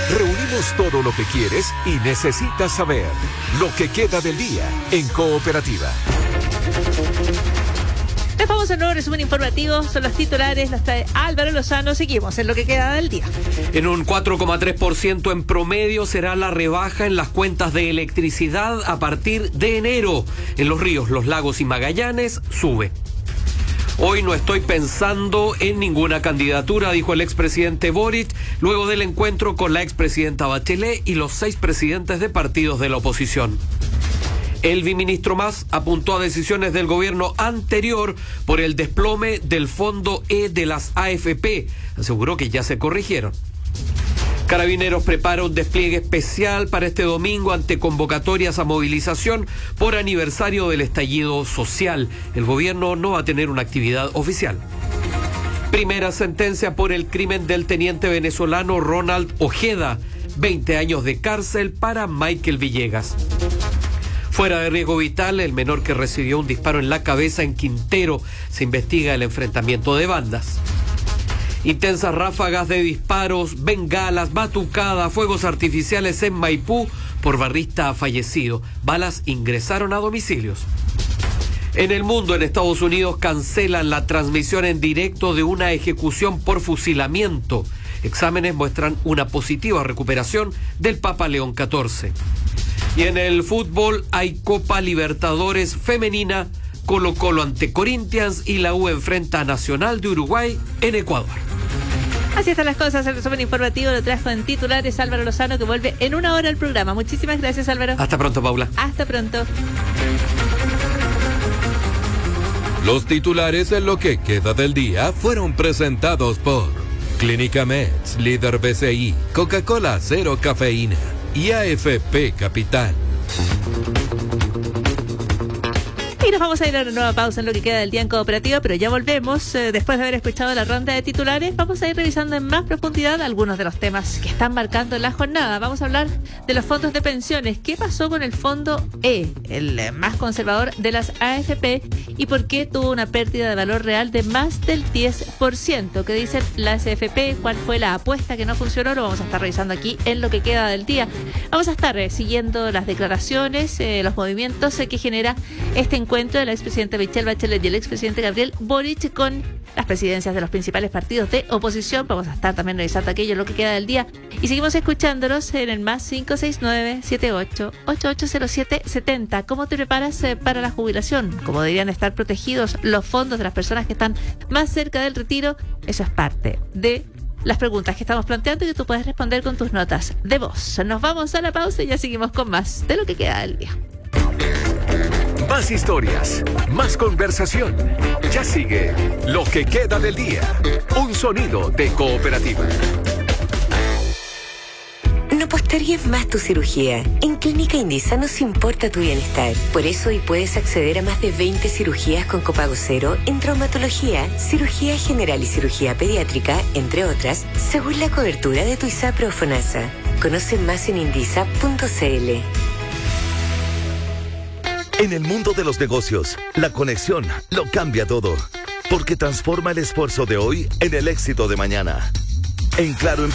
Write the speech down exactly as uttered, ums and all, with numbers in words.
Reunimos todo lo que quieres y necesitas saber. Lo que queda del día en Cooperativa. Les vamos a nuevo resumen informativo, son los titulares, los trae Álvaro Lozano. Seguimos en lo que queda del día. En un cuatro coma tres por ciento en promedio será la rebaja en las cuentas de electricidad a partir de enero. En los ríos, los lagos y Magallanes sube. Hoy no estoy pensando en ninguna candidatura, dijo el expresidente Boric, luego del encuentro con la expresidenta Bachelet y los seis presidentes de partidos de la oposición. El viceministro Mas apuntó a decisiones del gobierno anterior por el desplome del fondo E de las A F P. Aseguró que ya se corrigieron. Carabineros prepara un despliegue especial para este domingo ante convocatorias a movilización por aniversario del estallido social. El gobierno no va a tener una actividad oficial. Primera sentencia por el crimen del teniente venezolano Ronald Ojeda. veinte años de cárcel para Michael Villegas. Fuera de riesgo vital, el menor que recibió un disparo en la cabeza en Quintero. Se investiga el enfrentamiento de bandas. Intensas ráfagas de disparos, bengalas, batucadas, fuegos artificiales en Maipú por barrista fallecido. Balas ingresaron a domicilios. En el mundo, en Estados Unidos, cancelan la transmisión en directo de una ejecución por fusilamiento. Exámenes muestran una positiva recuperación del Papa León catorce. Y en el fútbol hay Copa Libertadores femenina, Colo-Colo ante Corinthians y la U enfrenta a Nacional de Uruguay en Ecuador. Así están las cosas, el resumen informativo lo trajo en titulares Álvaro Lozano, que vuelve en una hora al programa. Muchísimas gracias, Álvaro. Hasta pronto, Paula. Hasta pronto. Los titulares en lo que queda del día fueron presentados por Clínica Meds, líder B C I, Coca-Cola Cero Cafeína y A F P Capital. Y nos vamos a ir a una nueva pausa en lo que queda del día en Cooperativa, pero ya volvemos. Eh, después de haber escuchado la ronda de titulares, vamos a ir revisando en más profundidad algunos de los temas que están marcando la jornada. Vamos a hablar de los fondos de pensiones. ¿Qué pasó con el fondo E, el eh, más conservador de las A F P, y por qué tuvo una pérdida de valor real de más del diez por ciento? ¿Qué dicen las A F P? ¿Cuál fue la apuesta que no funcionó? Lo vamos a estar revisando aquí en lo que queda del día. Vamos a estar eh, siguiendo las declaraciones, eh, los movimientos eh, que genera este encuentro de la expresidenta Michelle Bachelet y el expresidente Gabriel Boric con las presidencias de los principales partidos de oposición. Vamos a estar también revisando aquello, lo que queda del día. Y seguimos escuchándonos en el más cinco seis nueve, siete ocho, ocho ocho cero siete, siete cero. ¿Cómo te preparas eh, para la jubilación? ¿Cómo deberían estar protegidos los fondos de las personas que están más cerca del retiro? Eso es parte de las preguntas que estamos planteando y que tú puedes responder con tus notas de voz. Nos vamos a la pausa y ya seguimos con más de lo que queda del día. Más historias, más conversación. Ya sigue Lo que queda del día. Un sonido de Cooperativa. No postergues más tu cirugía. En Clínica Indisa nos importa tu bienestar. Por eso hoy puedes acceder a más de veinte cirugías con copago cero en traumatología, cirugía general y cirugía pediátrica, entre otras, según la cobertura de tu ISAPRE o FONASA. Conoce más en indisa punto c l. En el mundo de los negocios, la conexión lo cambia todo, porque transforma el esfuerzo de hoy en el éxito de mañana. En Claro